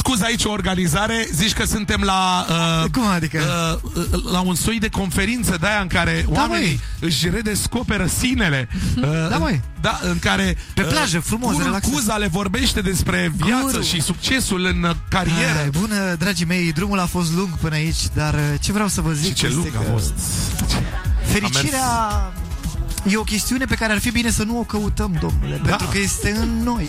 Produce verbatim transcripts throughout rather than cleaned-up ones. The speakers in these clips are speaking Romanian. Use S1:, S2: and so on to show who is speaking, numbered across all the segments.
S1: scuze aici o organizare, zici că suntem la uh,
S2: Cum adică?
S1: Uh, la un soi de conferință de aia în care
S2: da,
S1: oamenii
S2: măi.
S1: își redescoperă sinele. Uh,
S2: da, măi.
S1: Da, în care
S2: pe plajă, frumos,
S1: relaxat. Cuza le vorbește despre viață Guru. și succesul în carieră.
S2: Ai, bună, dragii mei, drumul a fost lung până aici, dar ce vreau să vă zic
S1: și ce lung a fost.
S2: Fericirea e o chestiune pe care ar fi bine să nu o căutăm, domnule, da. pentru că este în noi.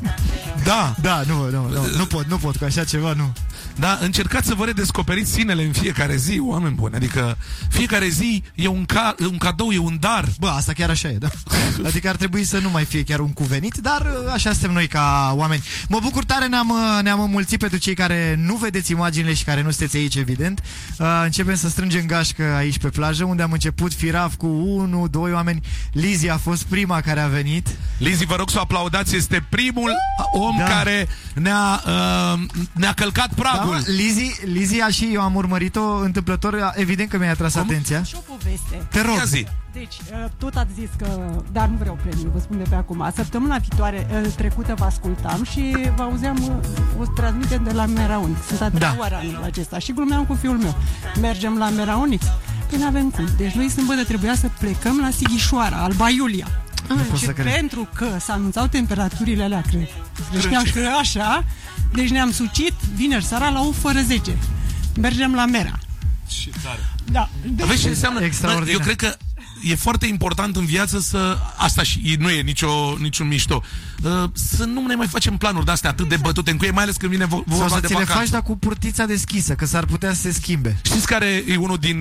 S1: Da.
S2: Da, nu, nu, nu, nu pot, nu pot, cu așa ceva, nu.
S1: Da, încercați să vă redescoperiți sinele în fiecare zi, oameni buni. Adică fiecare zi e un, ca, un cadou, e un dar.
S2: Bă, asta chiar așa e, da. Adică ar trebui să nu mai fie chiar un cuvenit, dar așa suntem noi ca oameni. Mă bucur tare, ne-am, ne-am înmulțit pentru cei care nu vedeți imaginile și care nu sunteți aici, evident. Uh, începem să strângem gașcă aici pe plajă, unde am început firav cu unu, doi oameni. Lizzy a fost prima care a venit.
S1: Lizzy, vă rog să o aplaudați, este primul om da. care ne-a, uh, ne-a călcat pragul. Da,
S2: Lizzy, Lizzy a și eu am urmărit-o întâmplător, evident că mi-a atras Cum? atenția.
S3: Și o poveste.
S2: Te rog.
S3: Deci, tot ați zis că, dar nu vreau premiu, vă spun de pe acum. Săptămâna viitoare, trecută, vă ascultam și vă auzeam o transmitere de la Meraunix. Sunt a treia oară anul acesta și glumeam cu fiul meu. Mergem la Meraunix? Păi n-avem cum. Deci noi sâmbătă trebuia să plecăm la Sighișoara, Alba Iulia. Ah, și pentru că s-anunțau temperaturile alea, cred. Creșteam că așa, deci ne-am sucit vineri seara la opt fără zece. Mergem la Mera.
S1: Și tare.
S3: Da.
S1: Deci, vezi ce înseamnă? Eu cred că e foarte important în viață să... Asta și nu e nicio, niciun mișto. Să nu ne mai facem planuri de-astea atât de bătute în cuie, mai ales când vine vorba de vacanță.
S2: Sau să ți le faci, dar cu portița deschisă, că s-ar putea să se schimbe.
S1: Știți care e unul din,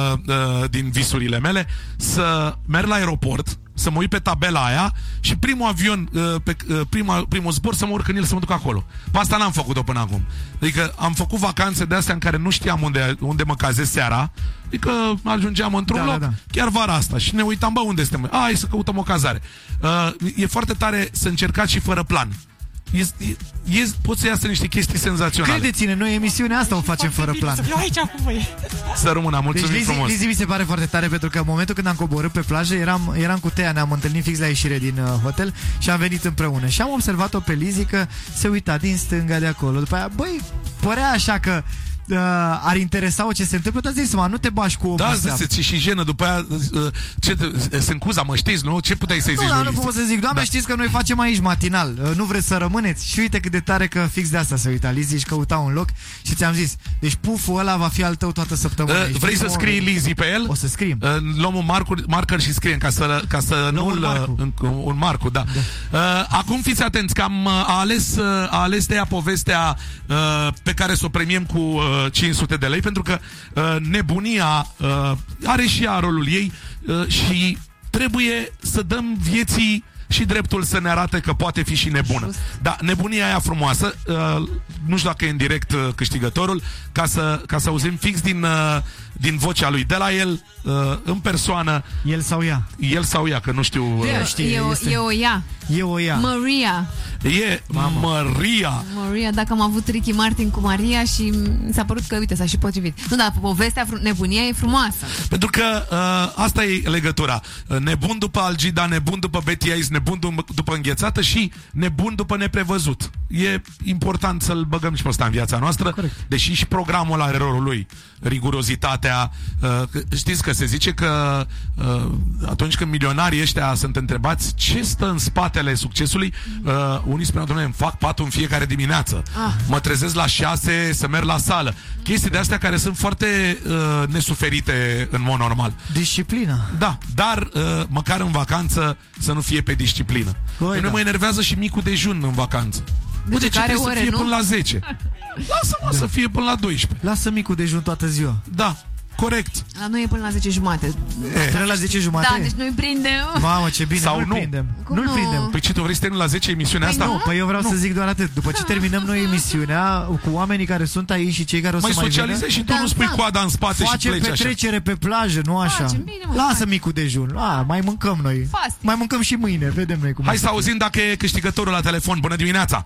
S1: uh, din visurile mele? Să merg la aeroport, să mă uit pe tabela aia și primul avion, uh, pe, uh, prima, primul zbor să mă urc în el, să mă duc acolo. Pe asta n-am făcut-o până acum. Adică am făcut vacanțe de astea în care nu știam unde, unde mă cazez seara. Adică ajungeam într-un da, loc, da, da. chiar vara asta, și ne uitam, bă, unde suntem? A, hai să căutăm o cazare. Uh, e foarte tare să încercați și fără plan. E, e, e, pot să iasă niște chestii senzaționale.
S2: Credeți-ne, noi emisiunea asta o facem fără plan.
S3: Să fiu aici cu voi.
S1: Să rămână, mulțumim
S2: deci,
S1: frumos.
S2: Lizzy mi se pare foarte tare, pentru că în momentul când am coborât pe plajă, eram, eram cu Tea, ne-am întâlnit fix la ieșire din uh, hotel și am venit împreună. Și am observat-o pe Lizzy că se uita din stânga de acolo. După aia, băi, părea așa că Uh, ar interesa-o ce se întâmplă, dar zici, mă, nu te bași cu omul ăsta.
S1: Da, ți și jenă, după aia uh, ce te, se încuza, mă știți, nu? Ce puteai să-i zici?
S2: Nu, nu pot să zic, doamne, da. știți că noi facem aici matinal, uh, nu vreți să rămâneți? Și uite cât de tare că fix de asta se uita Lizzy și căuta un loc și ți-am zis, deci puful ăla va fi al tău toată săptămâna. Uh,
S1: vrei să scrii Lizzy pe el?
S2: O să scriem.
S1: Uh, luăm un marcur, marker și scriem ca să, ca să nu un marcu. Uh, un marcu, da. da. Uh, acum fiți atenți că am uh, ales, uh, a ales de ea povestea uh, pe care să o premiem cu uh, cinci sute de lei, pentru că uh, nebunia uh, are și ea rolul ei uh, și trebuie să dăm vieții și dreptul să ne arate că poate fi și nebună. Just. Da, nebunia aia frumoasă, uh, nu știu dacă e în direct uh, câștigătorul, ca să, ca să auzim fix din, uh, din vocea lui, de la el, uh, în persoană.
S2: El sau ea?
S1: El sau ea, că nu știu. Uh,
S4: e, știe, e, o, e o ea.
S2: E o ea.
S4: Maria.
S1: E Maria.
S4: Maria, dacă am avut Ricky Martin cu Maria și mi s-a părut că, uite, s-a și potrivit. Nu, dar povestea, nebunia e frumoasă.
S1: Pentru că uh, asta e legătura. Nebun după Algida, nebun după Betty Ace, nebun după înghețată și nebun după neprevăzut. E important să-l băgăm și pe ăsta în viața noastră. Corect. Deși și programul are rolul lui. Rigurozitatea. Uh, știți că se zice că uh, atunci când milionarii ăștia sunt întrebați ce stă în spatele succesului, uh, unii spuneau, doamne, îmi fac patul în fiecare dimineață. Ah. Mă trezesc la șase să merg la sală. Chestii de astea care sunt foarte uh, nesuferite în mod normal.
S2: Disciplină.
S1: Da, dar uh, măcar în vacanță să nu fie pe disciplină. Păi, da. Mă enervează și micul dejun în vacanță.
S4: De ce
S1: trebuie
S4: ore,
S1: să fie
S4: nu?
S1: până la zece. Lasă-mă da. să fie până la doisprezece.
S2: Lasă micul dejun toată ziua.
S1: Da, corect.
S4: La noi e până la zece jumate.
S2: Până la zece jumate?
S4: Da, deci noi prindem.
S2: Mamă, ce bine,
S1: sau
S2: nu-l
S1: nu
S2: prindem.
S4: Cum
S2: Nu-l
S4: nu?
S2: prindem.
S1: Păi ce, tu vrei să termin la zece emisiunea
S2: păi
S1: asta?
S2: Nu, păi eu vreau
S1: nu.
S2: să zic doar atât. După ce terminăm noi emisiunea cu oamenii care sunt aici și cei care o să
S1: mai
S2: mai
S1: socializezi și tu
S4: Da,
S1: nu spui
S4: da.
S1: coada în spate
S2: Face
S1: și pleci așa.
S2: petrecere pe plajă, nu așa.
S4: Facem, bine, mă,
S2: Lasă
S4: facem.
S2: micul dejun. A, mai mâncăm noi.
S4: Fast.
S2: Mai mâncăm și mâine, vedem noi cum.
S1: Hai să auzim dacă e câștigătorul la telefon. Bună dimineața!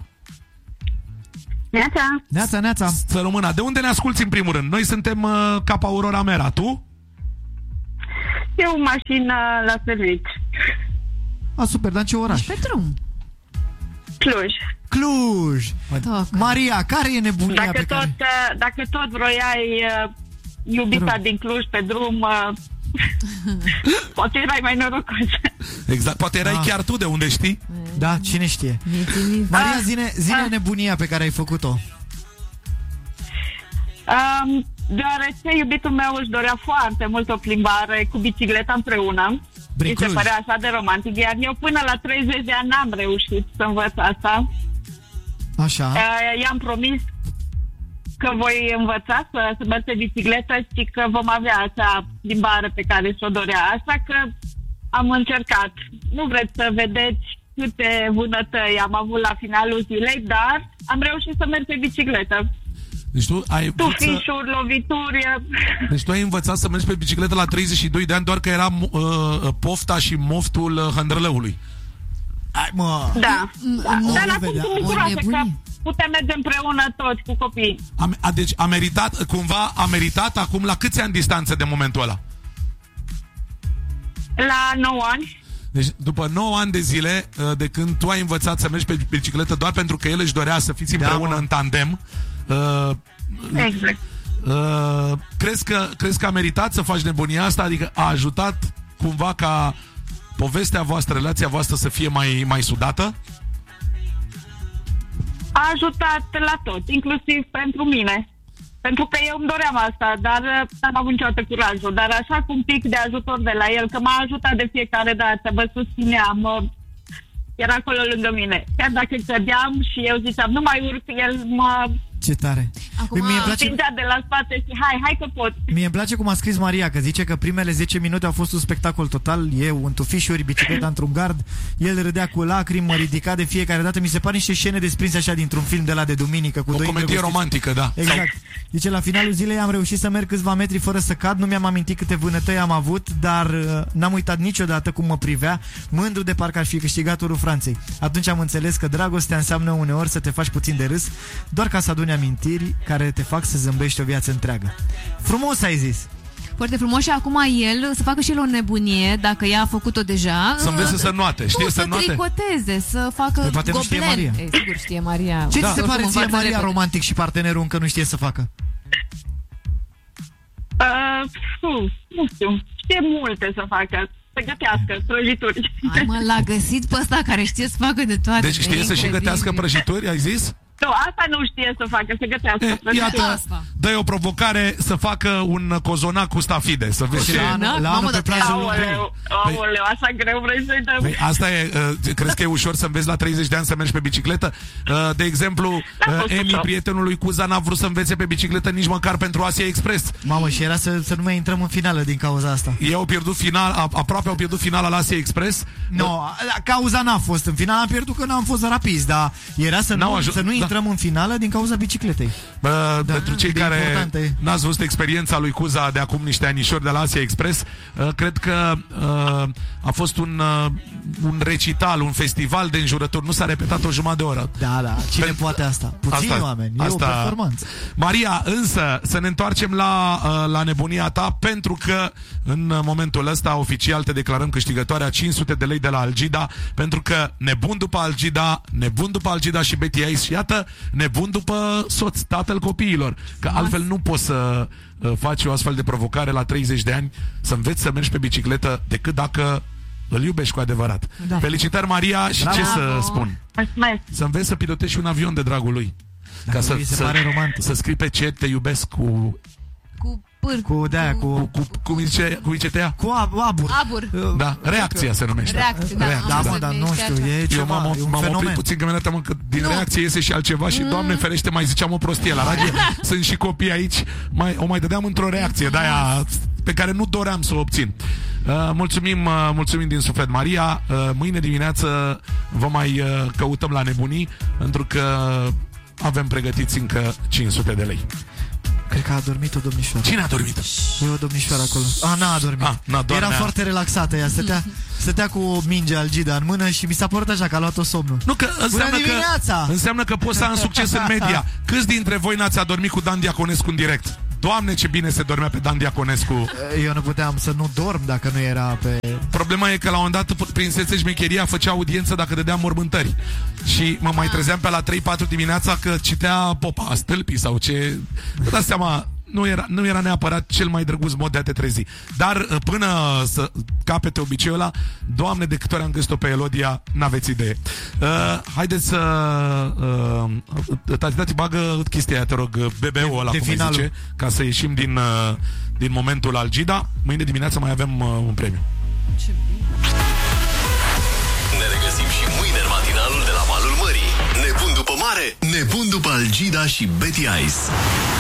S5: Neața.
S2: Neața, neața.
S1: Să rămână. De unde ne asculti în primul rând? Noi suntem uh, Capa Aurora Mera. Tu?
S5: Eu o mașină la servici.
S2: A, super, dar în ce oraș?
S4: Ești pe drum.
S5: Cluj.
S2: Cluj.
S4: Toc.
S2: Maria, care e nebunia
S5: Dacă
S2: pe
S5: tot,
S2: care...
S5: uh, dacă tot vroiai uh, iubita
S2: Rog.
S5: din Cluj pe drum, uh, poate erai mai norocos.
S1: Exact, poate erai
S2: Ah.
S1: chiar tu de unde știi.
S2: Da, cine știe.
S4: Niți,
S2: Maria,
S5: Ah.
S2: zine, zine
S5: Ah.
S2: nebunia pe care ai făcut-o.
S5: Um, deoarece iubitul meu își dorea foarte mult o plimbare cu bicicleta împreună.
S2: Prin
S5: Mi se
S2: Cluj.
S5: părea așa de romantic, iar eu până la treizeci de ani n-am reușit să învăț asta.
S2: Așa.
S5: Uh, i-am promis că voi învăța să, să merg pe bicicletă și că vom avea acea plimbare pe care și-o dorea. Așa că am încercat. Nu vreți să vedeți câte vânătăi am avut la finalul zilei, dar am reușit să merg pe bicicletă.
S1: Deci tu ai învățat,
S5: Tufișuri, lovituri...
S1: deci tu ai învățat să mergi pe bicicletă la treizeci și doi de ani, doar că era uh, pofta și moftul uh, hândrălăului.
S2: Hai, mă.
S5: Da, da.
S2: o
S5: Dar
S2: vedea.
S5: acum sunt
S4: O
S5: bucuroasă că
S4: nebunie.
S5: putem merge împreună toți cu copii.
S1: A, a, deci a meritat, cumva a meritat acum la câți ani distanță de momentul ăla?
S5: La nouă ani.
S1: Deci după nouă ani de zile uh, de când tu ai învățat să mergi pe bicicletă doar pentru că el își dorea să fiți
S2: Da,
S1: împreună
S2: mă.
S1: în tandem, uh,
S5: Exact.
S1: uh, crezi, că, crezi că a meritat să faci nebunia asta? Adică a ajutat cumva ca povestea voastră, relația voastră să fie mai, mai sudată?
S5: A ajutat la tot, inclusiv pentru mine. Pentru că eu îmi doream asta, dar uh, n-am avut niciodată curajul. Dar așa cu un pic de ajutor de la el, că m-a ajutat de fiecare dată, mă susținea, mă... era acolo lângă mine. Chiar dacă cădeam și eu ziceam, nu mai urc, el mă
S2: Ce tare.
S4: Acum-
S2: Mie îmi place,
S5: împingea de la spate și hai, hai că pot.
S2: mie îmi place cum a scris Maria, că zice că primele zece minute au fost un spectacol total. Eu în tufișuri, bicicleta într-un gard, el râdea cu lacrimi, mă ridica de fiecare dată. Mi se pare niște scene desprinse așa dintr-un film de la de duminică cu
S1: O
S2: doi
S1: comedie
S2: îndrăgostiți.
S1: romantică, da.
S2: Exact. Zice, la finalul zilei am reușit să merg câțiva metri fără să cad, nu mi-am amintit câte vânătăi am avut, dar uh, n-am uitat niciodată cum mă privea, mândru de parcă ar fi câștigat turul Franței. Atunci am înțeles că dragostea înseamnă uneori să te faci puțin de râs, doar ca să aduni amintiri care te fac să zâmbești o viață întreagă. Frumos ai zis!
S4: Foarte frumos și acum el să facă și el o nebunie, dacă ea a făcut-o deja.
S1: Să învețe să noate. Știe
S4: nu,
S1: să
S4: să
S1: noate?
S4: tricoteze, să facă
S2: Păi poate nu știe
S4: goblen.
S2: Maria.
S4: Ei, sigur știe Maria.
S2: Ce
S4: Da.
S2: ți se
S4: Oricum
S2: pare ție,
S4: învață
S2: Maria,
S4: repede.
S2: romantic și partenerul încă nu știe să facă?
S5: Uh, fu, nu știu, știe multe să facă, să gătească prăjituri.
S4: Hai mă, l-a găsit pe ăsta care știe să facă de toate.
S1: Deci știe
S4: E
S1: să și
S4: incredibil.
S1: gătească prăjituri, ai zis?
S5: Nu, asta nu știe să facă, să gătească
S1: E,
S5: prăjituri.
S1: iată,
S4: asta.
S1: dă-i o provocare să facă un cozonac cu stafide. Să vezi ce...
S2: La,
S4: Da,
S2: la
S4: mamă,
S2: anul pe
S4: dar
S2: plajă
S4: te-au-
S2: Lumbrei.
S5: Aoleu, aoleu, așa greu vrei să-i dăm.
S1: Păi asta e, uh, crezi că e ușor să înveți la treizeci de ani să mergi pe bicicletă? Uh, de exemplu,
S5: N-a
S1: uh,
S5: fost
S1: Emi,
S5: ușor.
S1: prietenul lui Cuza, n-a vrut să învețe pe bicicletă nici măcar pentru Asia Express.
S2: Mamă, și era să, să nu mai intrăm în finală din cauza asta.
S1: Ei au pierdut final, a, aproape au pierdut finala la Asia Express.
S2: Nu, no, cauza n-a fost. În final am pierdut că n-am fost rapizi, dar era să
S1: N-au
S2: nu,
S1: ajuns-
S2: să nu
S1: da.
S2: intrăm în finală din cauza bicicletei.
S1: Bă,
S2: Da,
S1: pentru cei
S2: de
S1: care
S2: importantă e.
S1: n-ați văzut experiența lui Cuza de acum niște anișori de la Asia Express, uh, cred că uh, a fost un, uh, un recital, un festival de înjurături. Nu s-a repetat o jumătate de oră.
S2: Da, da, cine
S1: Pentru-
S2: poate asta? Puțini
S1: Asta-
S2: oameni, e
S1: asta-
S2: o performanță.
S1: Maria, însă, să ne întoarcem la, uh, la nebunia ta, pentru că în momentul ăsta oficial te declarăm câștigătoarea cinci sute de lei de la Algida, pentru că nebun după Algida, nebun după Algida și Betty Ace, și iată, nebun după soț, tatăl copiilor, că altfel nu poți să uh, faci o astfel de provocare la treizeci de ani, să înveți să mergi pe bicicletă, decât dacă îl iubești cu adevărat.
S2: Da.
S1: Felicitări, Maria, și
S2: Bravo.
S1: ce să spun?
S5: Mulțumesc.
S1: Să înveți să pilotezi un avion de dragul lui.
S2: Dacă
S1: Ca să,
S2: lui se
S1: să,
S2: pare romantic.
S1: să scrii pe ce te iubesc cu...
S4: Cu pâr.
S2: Cu de-aia, cu...
S1: cu cum zice, cum zice ea?
S2: Cu ab- abur.
S4: Abur.
S1: Da, reacția se numește.
S4: Reacție, da.
S1: Reacție,
S2: Da,
S4: am
S2: mă,
S4: să
S2: dar
S4: vezi
S2: nu
S4: și
S2: știu,
S4: așa.
S2: e
S1: Eu
S2: ceva,
S1: m-am,
S2: e un
S1: m-am oprit
S2: fenomen.
S1: puțin că mi-a dat că din
S4: Nu.
S1: reacție iese și altceva și, Doamne ferește, mai ziceam o prostie la radio. Sunt și copii aici, mai, o mai dădeam într-o reacție de aia pe care nu doream să o obțin. Uh, mulțumim, uh, mulțumim din suflet, Maria. Uh, mâine dimineață vă mai uh, căutăm la nebunii, pentru că avem pregătiți încă cinci sute de lei.
S2: Cred că a dormit o domnișoară.
S1: Cine a dormit?
S2: E o domnișoară acolo. A, n-a adormit.
S1: Ah, n-a, doar
S2: Era
S1: ne-a-
S2: foarte relaxată ea, stătea, stătea cu o minge Algida în mână și mi s-a părut așa că a luat-o somnul.
S1: Nu, că înseamnă
S2: dimineața!
S1: că, înseamnă că poți să am succes în media. Câți dintre voi n-ați adormit cu Dan Diaconescu în direct? Doamne, ce bine se dormea pe Dan Diaconescu.
S2: Eu nu puteam să nu dorm dacă nu era pe...
S1: Problema e că la un moment dat, prin sețe șmecheria, făcea audiență dacă dădea mormântări. Și mă mai trezeam pe la trei patru dimineața că citea Popa Stâlpii sau ce... Vă dați seama, nu era, nu era neapărat cel mai drăguț mod de a te trezi. Dar până să capete obiceiul ăla, Doamne, de câte ori am găsit-o pe Elodia, n-aveți idee. Uh, haideți să... Uh, tati, tati, bagă chestia aia, te rog, B B-ul ăla,
S2: de
S1: cum îi zice, ca să ieșim din, uh, din momentul Algida. Mâine dimineață mai avem uh, un premiu.
S4: Ce bine.
S6: Ne regăsim și mâine în matinalul de la Malul Mării. Nebun după mare, nebun după Algida și Betty Ice.